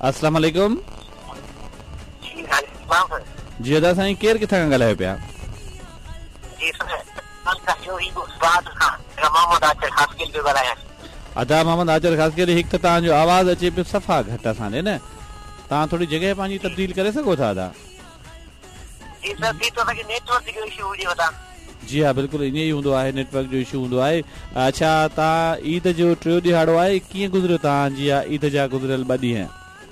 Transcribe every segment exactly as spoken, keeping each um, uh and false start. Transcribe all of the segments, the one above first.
अस्सलाम वालेकुम। जी अदा साईं, केरु किथां खां ॻाल्हायो पिया? अदा मोहम्मद आचर ख़ासि करे हिकु त तव्हांजो आवाज़ अचे पियो सफ़ा घटि असांजे न, तव्हां थोरी जॻह पंहिंजी तब्दील करे सघो था अदा? जी हा बिल्कुलु ईअं ई हूंदो आहे, नेटवर्क जो इशू हूंदो आहे। अच्छा, तव्हां ईद जो टियों ॾिहाड़ो आहे, कीअं गुज़रियो तव्हांजी ईद जा गुज़रियल ॿ ॾींहं?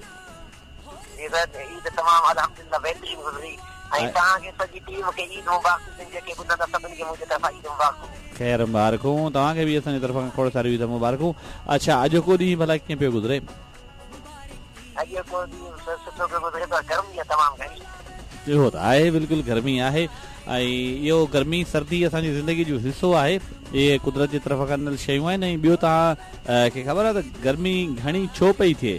ख़ैर मुबारकूं, तव्हांखे बि असांजी तरफ़ां खोड़ सारी मुबारकूं। अच्छा, अॼोको ॾींहुं भला कीअं पियो गुज़रे? इहो त आहे, बिल्कुलु गर्मी आहे ऐं इहो गर्मी सर्दी असांजी ज़िंदगी जो हिसो आहे। इहे कुदरत जी तरफ़ खां ॾिनल शयूं आहिनि। ऐं ॿियो तव्हां खे ख़बर आहे त गर्मी घणी छो पई थिए?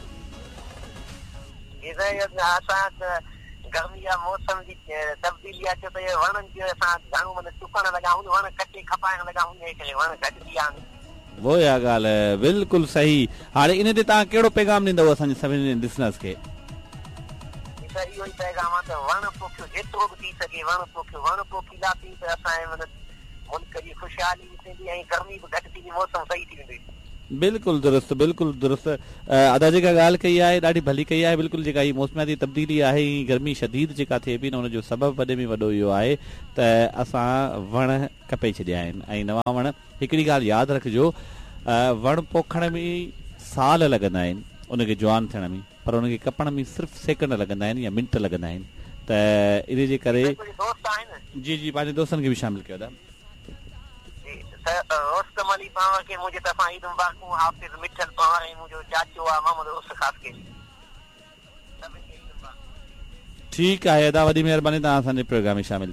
वो या ॻाल्हि आहे, बिल्कुलु सही। हाणे इन ते तव्हां कहिड़ो पैगाम ॾींदव असांजे सभिनी लिसनर्स खे? इहो ई पैगाम आहे त वण पोखियो, जेतिरो बि थी सघे वण पोखियो। वण पोखींदासीं त असांजे मुल्क जी ख़ुशहाली थींदी ऐं गर्मी बि घटि थींदी, मौसम सही थी वेंदी। बिल्कुलु दुरुस्त, बिल्कुलु दुरुस्त। अदा जेका ॻाल्हि कई आहे ॾाढी भली कई आहे। बिल्कुलु जेका हीअ मौसमियाती तब्दीली आहे, गर्मी शदीद जेका थिए पई न, हुनजो सबबु वॾे में वॾो इहो आहे त असां वण कपे छॾिया आहिनि ऐं नवां वण। हिकिड़ी ॻाल्हि यादि रखिजो, वण पोखण में साल लॻंदा आहिनि उनखे जवान थियण में, पर उनखे कपण में सिर्फ़ु सेकंड लॻंदा आहिनि या मिंट लॻंदा आहिनि। त इन जे करे जी जी पंहिंजे दोस्तनि खे बि शामिल कयो था। ठीकु आहे, अदा वॾी महिरबानी, तव्हां असांजे प्रोग्राम में शामिल